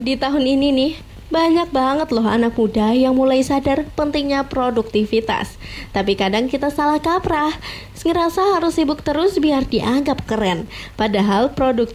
Di tahun ini nih, banyak banget loh anak muda yang mulai sadar pentingnya produktivitas. Tapi kadang kita salah kaprah, ngerasa harus sibuk terus biar dianggap keren. Padahal